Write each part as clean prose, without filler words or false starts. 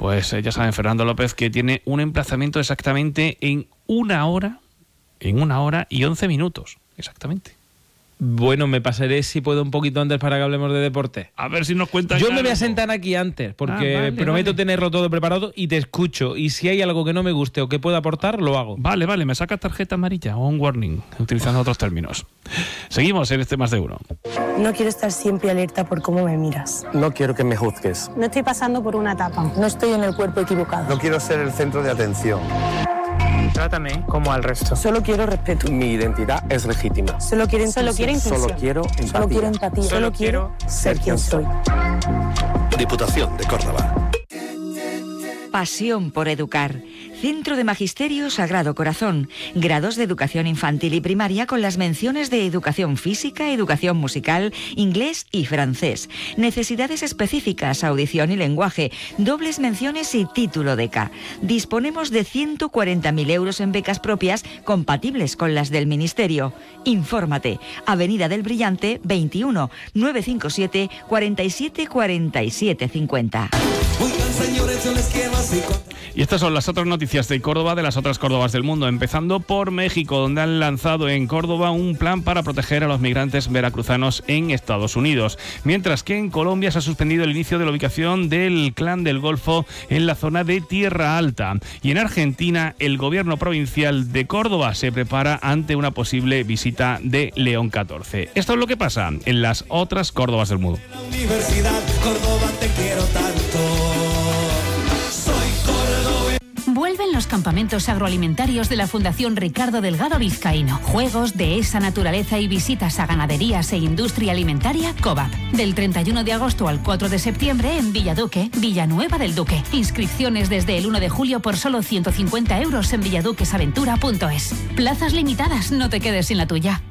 Pues ya saben, Fernando López, que tiene un emplazamiento exactamente en 1 hora y 11 minutos, exactamente. Bueno, me pasaré si puedo un poquito antes para que hablemos de deporte. A ver si nos cuentan. Yo me voy a sentar aquí antes, porque prometo tenerlo todo preparado y te escucho. Y si hay algo que no me guste o que pueda aportar, lo hago. Vale, me sacas tarjeta amarilla o un warning, utilizando otros términos. Seguimos en este Más de Uno. No quiero estar siempre alerta por cómo me miras. No quiero que me juzgues. No estoy pasando por una etapa. No estoy en el cuerpo equivocado. No quiero ser el centro de atención. Trátame como al resto. Solo quiero respeto. Mi identidad es legítima. Solo quiero inclusión. Solo quiero empatía. Solo quiero empatía. Solo quiero ser quien soy. Diputación de Córdoba. Pasión por educar. Centro de Magisterio Sagrado Corazón. Grados de educación infantil y primaria con las menciones de educación física, educación musical, inglés y francés. Necesidades específicas, audición y lenguaje. Dobles menciones y título de K. Disponemos de 140.000 euros en becas propias compatibles con las del Ministerio. Infórmate. Avenida del Brillante 21 957 47 47 50. Y estas son las otras noticias de Córdoba, de las otras Córdobas del mundo, empezando por México, donde han lanzado en Córdoba un plan para proteger a los migrantes veracruzanos en Estados Unidos, mientras que en Colombia se ha suspendido el inicio de la ubicación del Clan del Golfo en la zona de Tierra Alta. Y en Argentina, el gobierno provincial de Córdoba se prepara ante una posible visita de León XIV. Esto es lo que pasa en las otras Córdobas del mundo. La Universidad Córdoba, te quiero tanto. Vuelven los campamentos agroalimentarios de la Fundación Ricardo Delgado Vizcaíno. Juegos, dehesa, naturaleza y visitas a ganaderías e industria alimentaria COVAP. Del 31 de agosto al 4 de septiembre en Villaduque, Villanueva del Duque. Inscripciones desde el 1 de julio por solo 150 euros en villaduquesaventura.es. Plazas limitadas, no te quedes sin la tuya.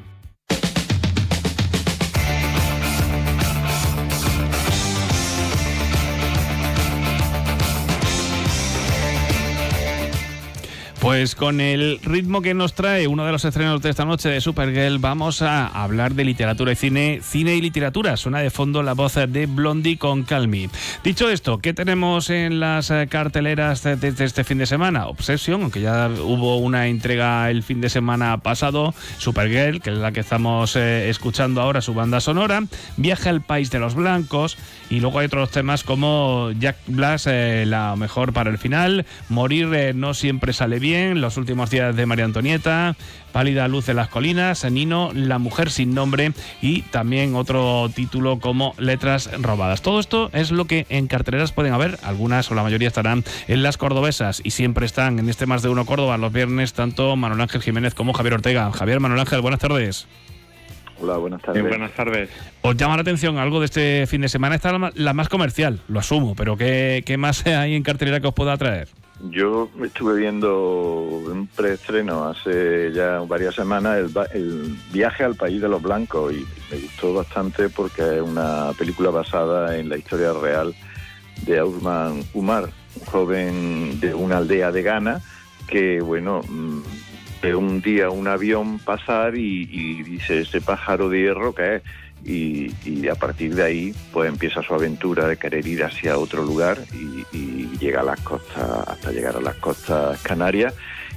Pues con el ritmo que nos trae uno de los estrenos de esta noche de Supergirl, vamos a hablar de literatura y cine y literatura. Suena de fondo la voz de Blondie con Call Me. Dicho esto, ¿qué tenemos en las carteleras desde este fin de semana? Obsession, aunque ya hubo una entrega el fin de semana pasado. Supergirl, que es la que estamos escuchando ahora, su banda sonora. Viaje al País de los Blancos. Y luego hay otros temas como Jack Black, la mejor para el final. Morir no siempre sale bien. Los últimos días de María Antonieta, Pálida luz de las colinas, Nino, La mujer sin nombre y también otro título como Letras robadas. Todo esto es lo que en carteleras pueden haber. Algunas o la mayoría estarán en las cordobesas y siempre están en este Más de Uno Córdoba los viernes tanto Manuel Ángel Jiménez como Javier Ortega. Javier, Manuel Ángel, buenas tardes. Hola, buenas tardes. Buenas tardes. ¿Os llama la atención algo de este fin de semana? Esta es la más comercial, lo asumo, pero ¿qué más hay en cartelera que os pueda atraer? Yo estuve viendo un preestreno hace ya varias semanas, el Viaje al País de los Blancos, y me gustó bastante porque es una película basada en la historia real de Auman Umar, un joven de una aldea de Ghana que, bueno, ve un día un avión pasar y dice, ¿ese pájaro de hierro qué es? Y a partir de ahí pues empieza su aventura de querer ir hacia otro lugar y llega a las costas, hasta llegar a las costas Canarias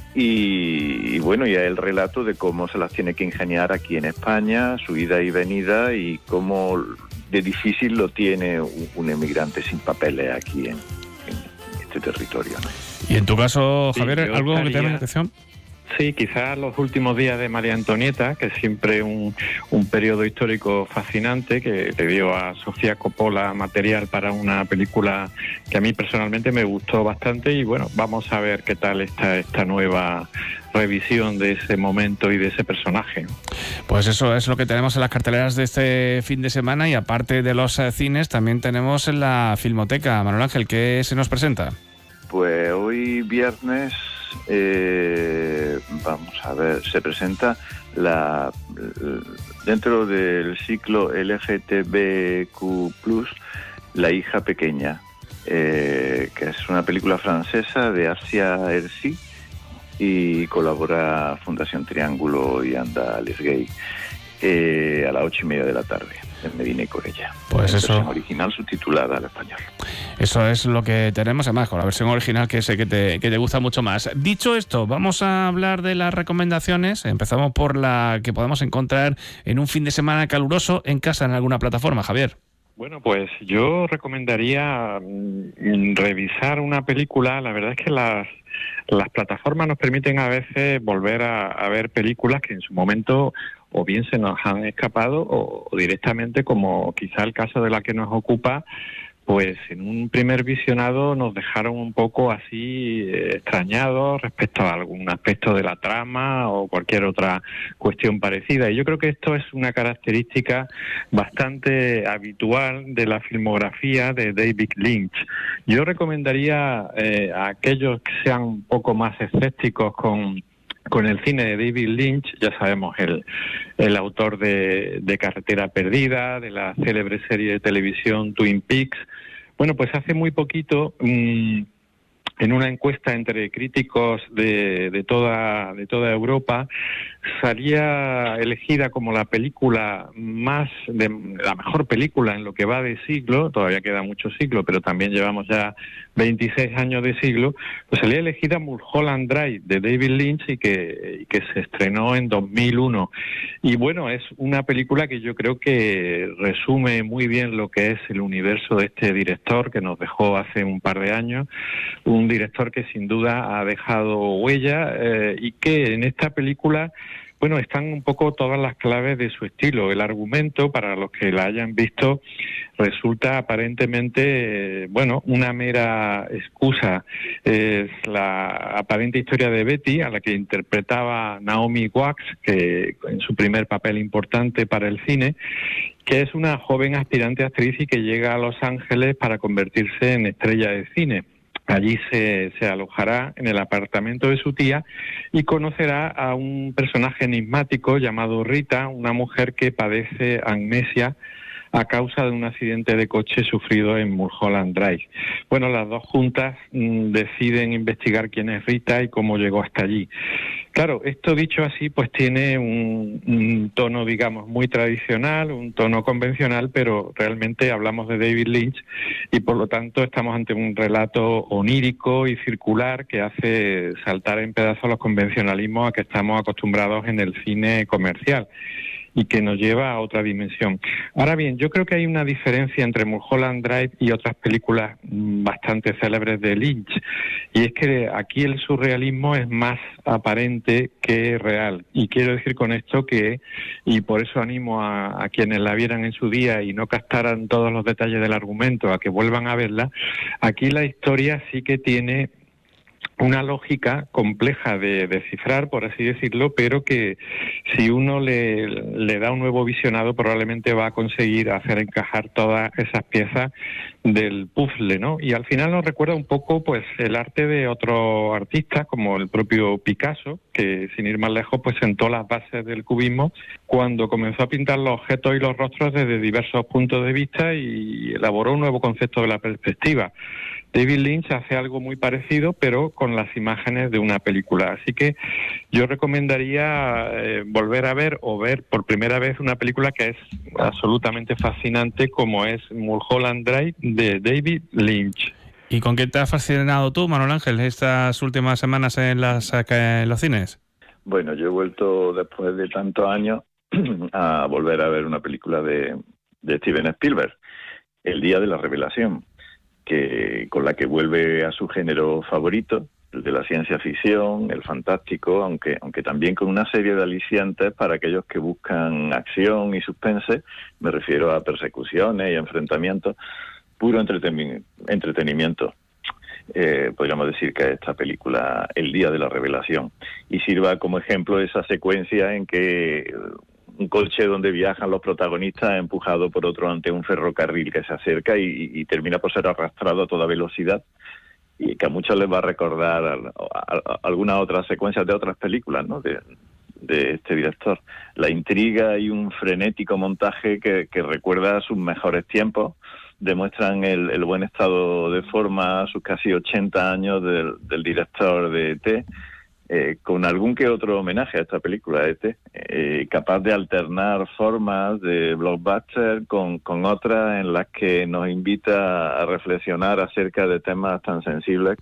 y bueno, ya el relato de cómo se las tiene que ingeniar aquí en España, su ida y venida y cómo de difícil lo tiene un emigrante sin papeles aquí en este territorio, ¿no? Y en tu caso, Javier, sí, ¿algo que te llame la atención? Sí, quizás los últimos días de María Antonieta, que es siempre un periodo histórico fascinante, que le dio a Sofía Coppola material para una película que a mí personalmente me gustó bastante y bueno, vamos a ver qué tal está esta nueva revisión de ese momento y de ese personaje. Pues eso es lo que tenemos en las carteleras de este fin de semana y aparte de los cines también tenemos en la Filmoteca. Manuel Ángel, ¿qué se nos presenta? Pues hoy viernes vamos a ver, se presenta dentro del ciclo LGTBQ+, La hija pequeña, que es una película francesa de Asia Hersi y colabora Fundación Triángulo y Anda Les Gay a las 8:30 de la tarde en Medina y Corella. Pues eso. Versión original subtitulada al español. Eso es lo que tenemos, además, con la versión original, que sé que te gusta mucho más. Dicho esto, vamos a hablar de las recomendaciones. Empezamos por la que podemos encontrar en un fin de semana caluroso en casa en alguna plataforma, Javier. Bueno, pues yo recomendaría revisar una película. La verdad es que las plataformas nos permiten a veces volver a ver películas que en su momento o bien se nos han escapado o directamente, como quizá el caso de la que nos ocupa, pues en un primer visionado nos dejaron un poco así extrañados respecto a algún aspecto de la trama o cualquier otra cuestión parecida. Y yo creo que esto es una característica bastante habitual de la filmografía de David Lynch. Yo recomendaría a aquellos que sean un poco más escépticos con el cine de David Lynch, ya sabemos, el autor de Carretera Perdida, de la célebre serie de televisión Twin Peaks. Bueno, pues hace muy poquito, en una encuesta entre críticos de toda Europa, salía elegida como la película la mejor película en lo que va de siglo. Todavía queda mucho siglo, pero también llevamos ya 26 años de siglo. Pues salía elegida Mulholland Drive de David Lynch y que se estrenó en 2001. Y bueno, es una película que yo creo que resume muy bien lo que es el universo de este director que nos dejó hace un par de años. Un director que sin duda ha dejado huella y que en esta película, bueno, están un poco todas las claves de su estilo. El argumento, para los que la hayan visto, resulta aparentemente, una mera excusa. Es la aparente historia de Betty, a la que interpretaba Naomi Watts, que en su primer papel importante para el cine, que es una joven aspirante actriz y que llega a Los Ángeles para convertirse en estrella de cine. Allí se alojará en el apartamento de su tía y conocerá a un personaje enigmático llamado Rita, una mujer que padece amnesia a causa de un accidente de coche sufrido en Mulholland Drive. Bueno, las dos juntas deciden investigar quién es Rita y cómo llegó hasta allí. Claro, esto dicho así, pues tiene un tono, digamos, muy tradicional, un tono convencional, pero realmente hablamos de David Lynch y por lo tanto estamos ante un relato onírico y circular que hace saltar en pedazos los convencionalismos a que estamos acostumbrados en el cine comercial y que nos lleva a otra dimensión. Ahora bien, yo creo que hay una diferencia entre Mulholland Drive y otras películas bastante célebres de Lynch, y es que aquí el surrealismo es más aparente que real. Y quiero decir con esto que, y por eso animo a quienes la vieran en su día y no captaran todos los detalles del argumento, a que vuelvan a verla, aquí la historia sí que tiene una lógica compleja de descifrar, por así decirlo, pero que si uno le da un nuevo visionado probablemente va a conseguir hacer encajar todas esas piezas del puzzle, ¿no? Y al final nos recuerda un poco pues el arte de otros artistas como el propio Picasso, que sin ir más lejos pues sentó las bases del cubismo cuando comenzó a pintar los objetos y los rostros desde diversos puntos de vista y elaboró un nuevo concepto de la perspectiva. David Lynch hace algo muy parecido, pero con las imágenes de una película. Así que yo recomendaría volver a ver o ver por primera vez una película que es absolutamente fascinante, como es Mulholland Drive de David Lynch. ¿Y con qué te has fascinado tú, Manuel Ángel, estas últimas semanas en los cines? Bueno, yo he vuelto después de tantos años a volver a ver una película de Steven Spielberg, El Día de la Revelación, con la que vuelve a su género favorito, el de la ciencia ficción, el fantástico, aunque también con una serie de alicientes para aquellos que buscan acción y suspense. Me refiero a persecuciones y enfrentamientos, puro entretenimiento. Podríamos decir que esta película, El Día de la Revelación, y sirva como ejemplo esa secuencia en que un coche donde viajan los protagonistas empujado por otro ante un ferrocarril que se acerca y termina por ser arrastrado a toda velocidad, y que a muchos les va a recordar a algunas otras secuencias de otras películas, ¿no?, de este director. La intriga y un frenético montaje que recuerda a sus mejores tiempos, demuestran el buen estado de forma, sus casi 80 años del director de E.T., con algún que otro homenaje a esta película, capaz de alternar formas de blockbuster con otras en las que nos invita a reflexionar acerca de temas tan sensibles